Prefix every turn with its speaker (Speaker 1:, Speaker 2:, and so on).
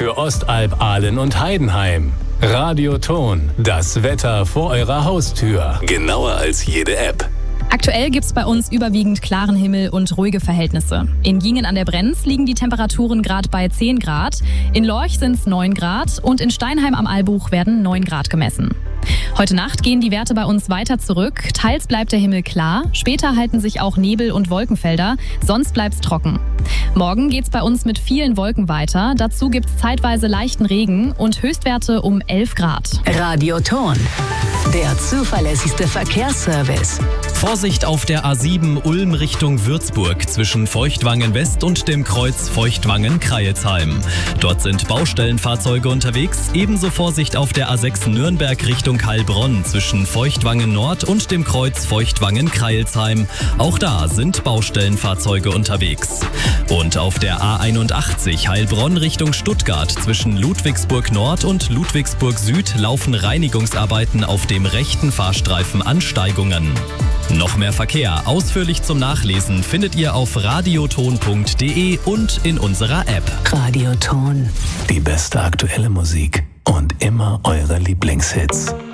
Speaker 1: für Ostalb, Ahlen und Heidenheim. Radioton, das Wetter vor eurer Haustür. Genauer als jede App.
Speaker 2: Aktuell gibt es bei uns überwiegend klaren Himmel und ruhige Verhältnisse. In Giengen an der Brenz liegen die Temperaturen gerade bei 10 Grad, in Lorch sind es 9 Grad und in Steinheim am Albuch werden 9 Grad gemessen. Heute Nacht gehen die Werte bei uns weiter zurück. Teils bleibt der Himmel klar, später halten sich auch Nebel- und Wolkenfelder, sonst bleibt es trocken. Morgen geht's bei uns mit vielen Wolken weiter. Dazu gibt's zeitweise leichten Regen und Höchstwerte um 11 Grad.
Speaker 3: Radioton, der zuverlässigste Verkehrsservice.
Speaker 4: Vorsicht auf der A7 Ulm Richtung Würzburg zwischen Feuchtwangen West und dem Kreuz Feuchtwangen-Kreilsheim. Dort sind Baustellenfahrzeuge unterwegs. Ebenso Vorsicht auf der A6 Nürnberg Richtung Heilbronn zwischen Feuchtwangen Nord und dem Kreuz Feuchtwangen-Kreilsheim. Auch da sind Baustellenfahrzeuge unterwegs. Und auf der A81 Heilbronn Richtung Stuttgart zwischen Ludwigsburg Nord und Ludwigsburg Süd laufen Reinigungsarbeiten auf dem rechten Fahrstreifen Ansteigungen. Noch mehr Verkehr, ausführlich zum Nachlesen, findet ihr auf radioton.de und in unserer App.
Speaker 3: Radioton.
Speaker 1: Die beste aktuelle Musik und immer eure Lieblingshits.